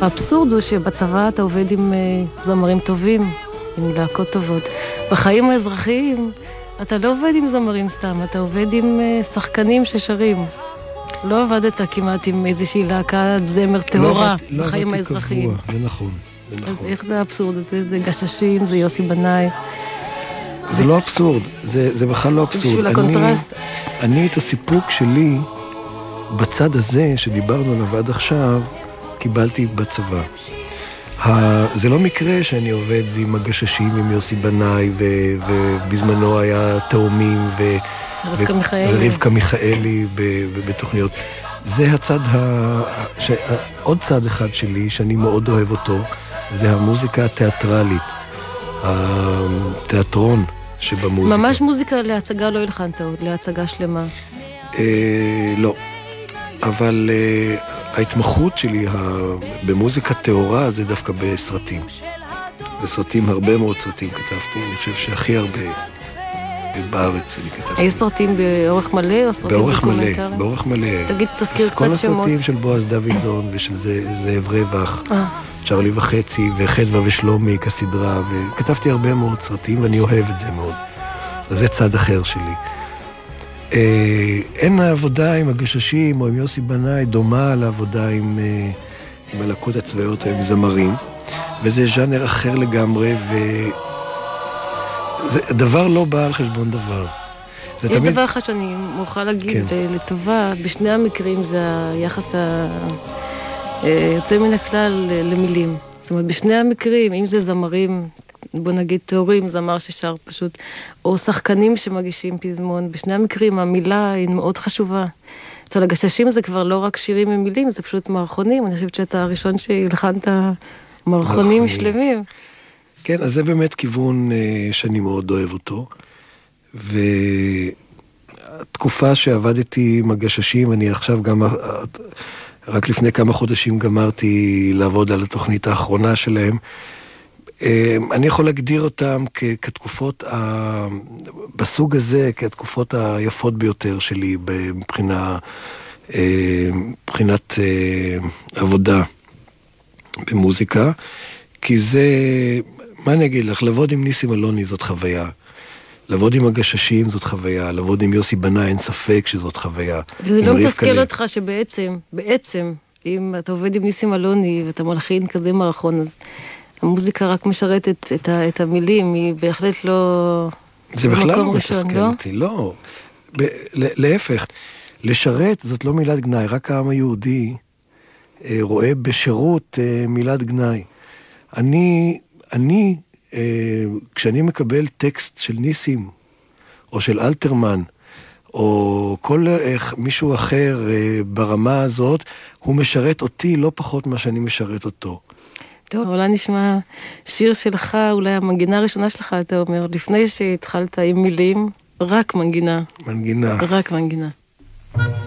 האבסורד הוא שבצבא אתה עובד עם זמרים טובים, עם להקות טובות. בחיים האזרחיים אתה לא עובד עם זמרים סתם, אתה עובד עם שחקנים ששרים. לא עבדת כמעט עם איזושהי להקת זמר טהורה בחיים האזרחיים. לא עבדתי קבוע, זה נכון. אז איך זה האבסורד? זה גששים, זה יוסי בנאי. זה לא אבסורד, זה בכלל לא אבסורד. בשביל הקונטרסט. אני את הסיפוק שלי בצד הזה שדיברנו עליו עד עכשיו, קיבלתי בצבא. זה לא מקרה שאני עובד עם הגששים, עם יוסי בנאי, ובזמנו היה תאומים, ורבקה מיכאלי בתוכניות. זה הצד, עוד צד אחד שלי שאני מאוד אוהב אותו, זה המוזיקה התיאטרלית, התיאטרון שבמוזיקה. ממש מוזיקה להצגה לא הלחנת עוד, להצגה שלמה. לא, אבל ההתמחות שלי במוזיקה טהורה זה דווקא בסרטים. בסרטים, הרבה מאוד סרטים כתבתי, אני חושב שהכי הרבה בארץ אני כתבתי. היו סרטים באורך מלא או סרטים דוקומנטריים? באורך מלא. תגיד, תזכיר קצת שמות. כל הסרטים של בועז דוידזון ושל זאב רווח, צ'רלי וחצי וחדווה ושלומי כסדרה, וכתבתי הרבה מאוד סרטים ואני אוהב את זה מאוד. אז זה צד אחר שלי. אין העבודה עם הגששים או עם יוסי בנאי דומה לעבודה עם הלהקות הצבאיות או עם זמרים, וזה ז'אנר אחר לגמרי, דבר לא בא על חשבון דבר. יש דבר אחד שאני מוכרחה להגיד לטובה, בשני המקרים זה היחס היוצא מן הכלל למילים. זאת אומרת, בשני המקרים, אם זה זמרים, בוא נגיד תיאורים, זמר ששר פשוט, או שחקנים שמגישים פזמון, בשני המקרים המילה היא מאוד חשובה. אצל הגששים זה כבר לא רק שירים עם מילים, זה פשוט מערכונים. אני חושבת שאתה הראשון שהלחנת מערכונים שלמים. כן, אז זה באמת כיוון שאני מאוד אוהב אותו. והתקופה שעבדתי עם הגששים, אני עכשיו גם, רק לפני כמה חודשים גמרתי לעבוד על התוכנית האחרונה שלהם. אני יכול להגדיר אותם כתקופות, בסוג הזה, כתקופות היפות ביותר שלי מבחינת עבודה במוזיקה, כי זה, מה אני אגיד לך, לעבוד עם ניסים אלוני זאת חוויה, לעבוד עם הגששים זאת חוויה, לעבוד עם יוסי בנאי אין ספק שזאת חוויה. וזה לא מתסכל אותך שבעצם, אם אתה עובד עם ניסים אלוני ואתה מלחין כזה מערכון, אז המוזיקה רק משרתת את המילים, היא בהחלט לא... זה בכלל לא מתסכל אותי, לא. להפך, לשרת זאת לא מילת גנאי, רק העם היהודי רואה בשירות מילת גנאי. כשאני מקבל טקסט של ניסים, או של אלתרמן, או כל מישהו אחר ברמה הזאת, הוא משרת אותי לא פחות מה שאני משרת אותו. טוב, אולי נשמע שיר שלך, אולי המנגינה הראשונה שלך, אתה אומר, לפני שהתחלת עם מילים, רק מנגינה. מנגינה. רק מנגינה.